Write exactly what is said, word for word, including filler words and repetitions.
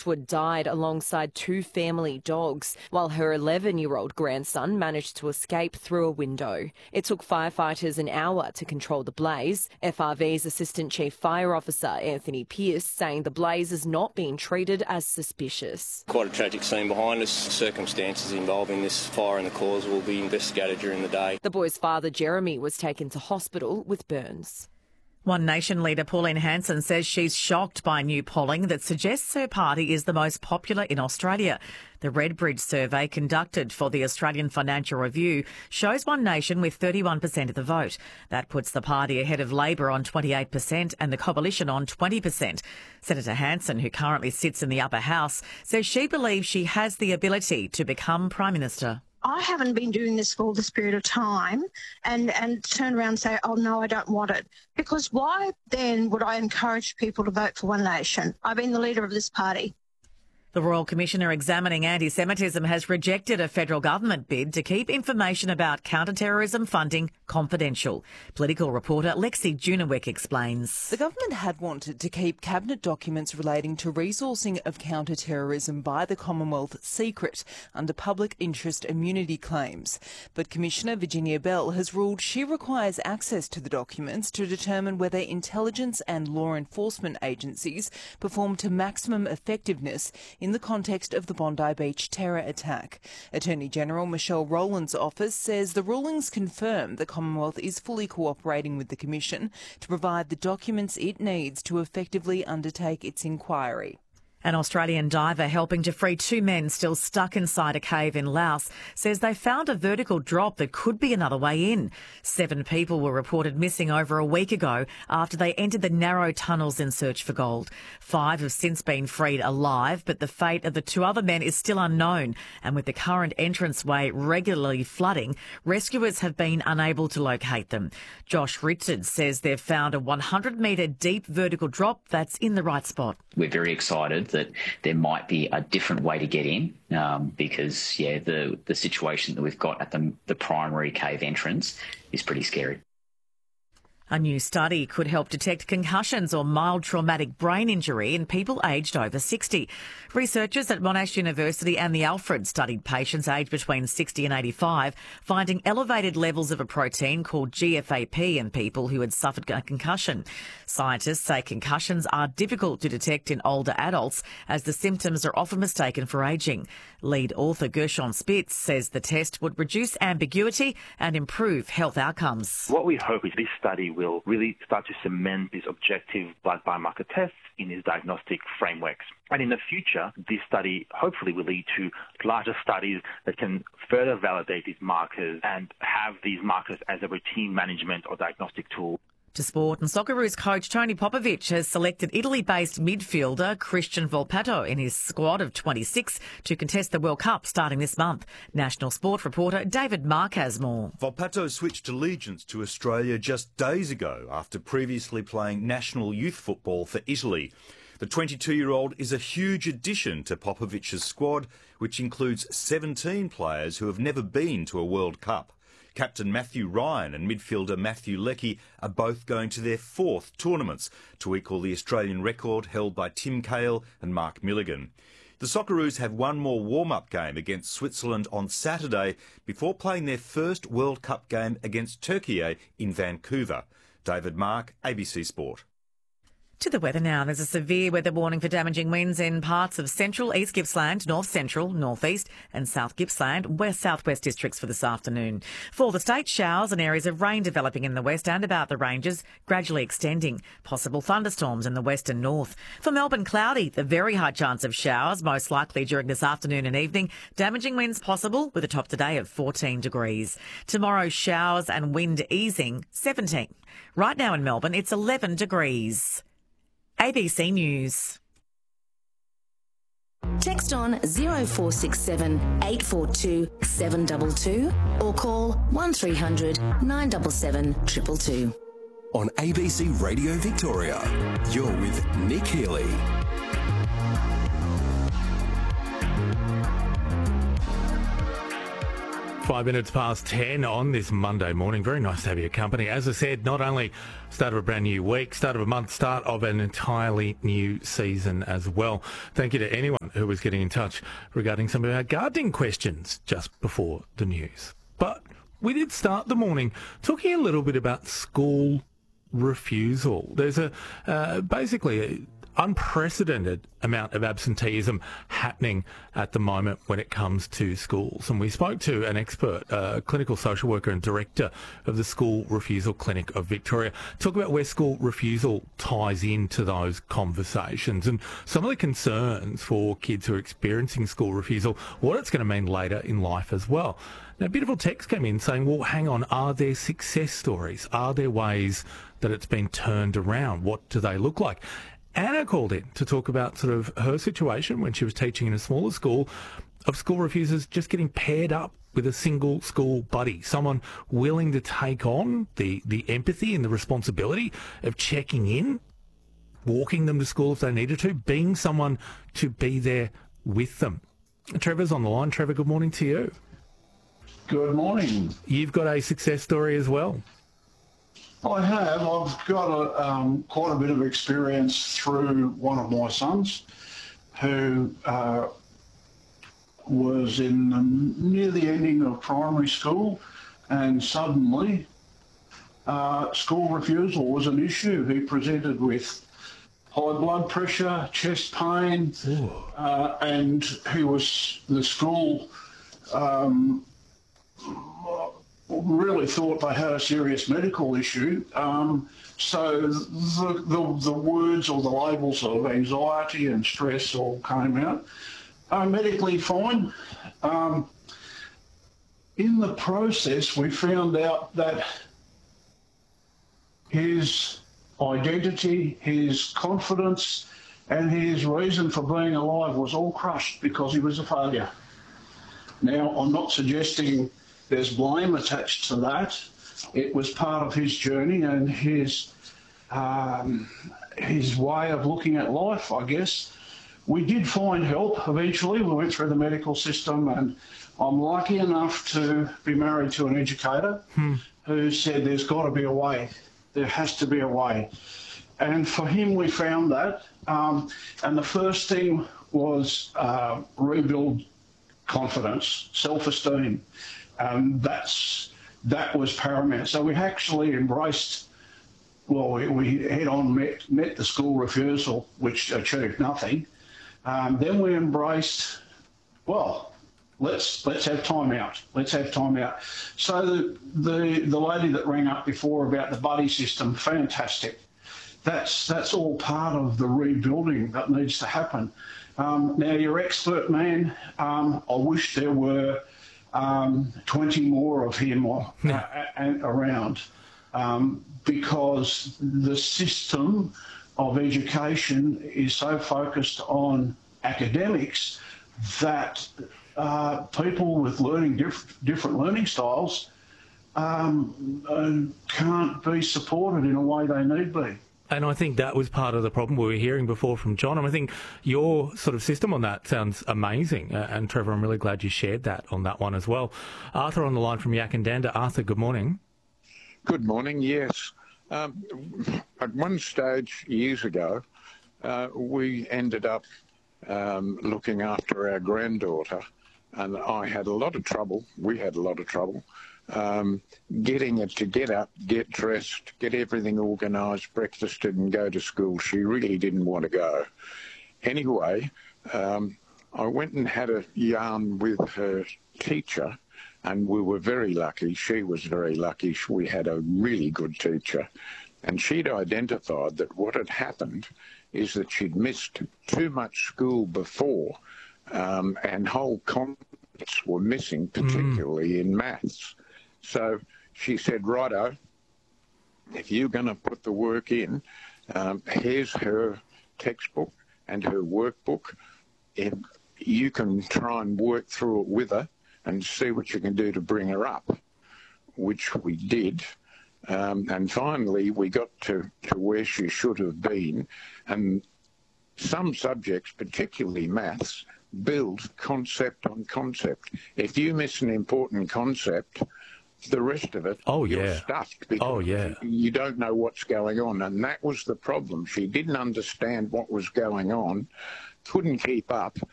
Westwood died alongside two family dogs, while her eleven-year-old grandson managed to escape through a window. It took firefighters an hour to control the blaze. F R V's Assistant Chief Fire Officer Anthony Pearce saying the blaze is not being treated as suspicious. Quite a tragic scene behind us. Circumstances involving this fire and the cause will be investigated during the day. The boy's father, Jeremy, was taken to hospital with burns. One Nation leader Pauline Hanson says she's shocked by new polling that suggests her party is the most popular in Australia. The Redbridge survey conducted for the Australian Financial Review shows One Nation with thirty-one percent of the vote. That puts the party ahead of Labor on twenty-eight percent and the Coalition on twenty percent. Senator Hanson, who currently sits in the upper house, says she believes she has the ability to become Prime Minister. I haven't been doing this for all this period of time and, and turn around and say, oh, no, I don't want it. Because why then would I encourage people to vote for One Nation? I've been the leader of this party. The Royal Commissioner examining anti-Semitism has rejected a federal government bid to keep information about counter-terrorism funding confidential. Political reporter Lexi Junewick explains. The government had wanted to keep cabinet documents relating to resourcing of counter-terrorism by the Commonwealth secret under public interest immunity claims. But Commissioner Virginia Bell has ruled she requires access to the documents to determine whether intelligence and law enforcement agencies perform to maximum effectiveness in the context of the Bondi Beach terror attack. Attorney General Michelle Rowland's office says the rulings confirm the Commonwealth is fully cooperating with the Commission to provide the documents it needs to effectively undertake its inquiry. An Australian diver helping to free two men still stuck inside a cave in Laos says they found a vertical drop that could be another way in. Seven people were reported missing over a week ago after they entered the narrow tunnels in search for gold. Five have since been freed alive, but the fate of the two other men is still unknown. And with the current entranceway regularly flooding, rescuers have been unable to locate them. Josh Richards says they've found a one hundred metre deep vertical drop that's in the right spot. We're very excited that there might be a different way to get in um, because, yeah, the, the situation that we've got at the, the primary cave entrance is pretty scary. A new study could help detect concussions or mild traumatic brain injury in people aged over sixty. Researchers at Monash University and the Alfred studied patients aged between sixty and eighty-five, finding elevated levels of a protein called G F A P in people who had suffered a concussion. Scientists say concussions are difficult to detect in older adults as the symptoms are often mistaken for ageing. Lead author Gershon Spitz says the test would reduce ambiguity and improve health outcomes. What we hope is this study will really start to cement these objective blood biomarker tests in its diagnostic frameworks. And in the future, this study hopefully will lead to larger studies that can further validate these markers and have these markers as a routine management or diagnostic tool. To sport, and Socceroos coach Tony Popovic has selected Italy-based midfielder Christian Volpato in his squad of twenty-six to contest the World Cup starting this month. National Sport reporter David Mark has more. Volpato switched allegiance to Australia just days ago after previously playing national youth football for Italy. The twenty-two-year-old is a huge addition to Popovic's squad, which includes seventeen players who have never been to a World Cup. Captain Matthew Ryan and midfielder Matthew Leckie are both going to their fourth tournaments to equal the Australian record held by Tim Cahill and Mark Milligan. The Socceroos have one more warm-up game against Switzerland on Saturday before playing their first World Cup game against Turkey in Vancouver. David Mark, A B C Sport. To the weather now. There's a severe weather warning for damaging winds in parts of central East Gippsland, north central, northeast and south Gippsland, west southwest districts for this afternoon. For the state, showers and areas of rain developing in the west and about the ranges, gradually extending. Possible thunderstorms in the west and north. For Melbourne, cloudy, the very high chance of showers, most likely during this afternoon and evening. Damaging winds possible with a top today of fourteen degrees. Tomorrow, showers and wind easing, seventeen. Right now in Melbourne, it's eleven degrees. A B C News. Text on zero four six seven, eight four two, seven two two or call one three hundred, nine seven seven, two two two. On A B C Radio Victoria, you're with Nick Healy. Five minutes past ten on this Monday morning. Very nice to have your company. As I said, not only start of a brand new week, start of a month, start of an entirely new season as well. Thank you to anyone who was getting in touch regarding some of our gardening questions just before the news. But we did start the morning talking a little bit about school refusal. There's a uh, basically a unprecedented amount of absenteeism happening at the moment when it comes to schools. And we spoke to an expert, a clinical social worker and director of the School Refusal Clinic of Victoria, talk about where school refusal ties into those conversations and some of the concerns for kids who are experiencing school refusal, what it's going to mean later in life as well. Now, a beautiful text came in saying, well, hang on, are there success stories? Are there ways that it's been turned around? What do they look like? Anna called in to talk about sort of her situation when she was teaching in a smaller school of school refusers just getting paired up with a single school buddy, someone willing to take on the, the empathy and the responsibility of checking in, walking them to school if they needed to, being someone to be there with them. Trevor's on the line. Trevor, good morning to you. Good morning. You've got a success story as well. I have. I've got a, um, quite a bit of experience through one of my sons who uh, was in um, near the ending of primary school, and suddenly uh, school refusal was an issue. He presented with high blood pressure, chest pain, uh, and he was, the school um, really thought they had a serious medical issue. Um, so the, the, the words or the labels of anxiety and stress all came out. Uh, medically fine. Um, in the process, we found out that his identity, his confidence, and his reason for being alive was all crushed because he was a failure. Now, I'm not suggesting there's blame attached to that. It was part of his journey and his um, his way of looking at life, I guess. We did find help eventually. We went through the medical system, and I'm lucky enough to be married to an educator hmm. who said there's got to be a way. There has to be a way. And for him, we found that. Um, and the first thing was uh, rebuild confidence, self-esteem. Um, that's that was paramount. So we actually embraced, well, we, we head-on met, met the school refusal, which achieved nothing. Um, then we embraced, well, let's let's have time out. Let's have time out. So the, the, the lady that rang up before about the buddy system, fantastic. That's, that's all part of the rebuilding that needs to happen. Um, now, your expert man, um, I wish there were Um, twenty more of him or, uh, and around, um, because the system of education is so focused on academics that uh, people with learning diff- different learning styles um, uh, can't be supported in a way they need be. And I think that was part of the problem we were hearing before from John. And I think your sort of system on that sounds amazing. Uh, and Trevor, I'm really glad you shared that on that one as well. Arthur on the line from Yakandanda. Arthur, good morning. Good morning, yes. Um, at one stage years ago, uh, we ended up um, looking after our granddaughter. And I had a lot of trouble, we had a lot of trouble, Um, getting her to get up, get dressed, get everything organised, breakfasted and go to school. She really didn't want to go. Anyway, um, I went and had a yarn with her teacher, and we were very lucky. She was very lucky. We had a really good teacher. And she'd identified that what had happened is that she'd missed too much school before, um, and whole concepts were missing, particularly mm. in maths. So she said, righto, if you're going to put the work in, um, here's her textbook and her workbook. If you can try and work through it with her and see what you can do to bring her up, which we did. Um, and finally, we got to, to where she should have been. And some subjects, particularly maths, build concept on concept. If you miss an important concept, the rest of it, oh, you're yeah. stuffed because oh, yeah. you don't know what's going on. And that was the problem. She didn't understand what was going on, couldn't keep up,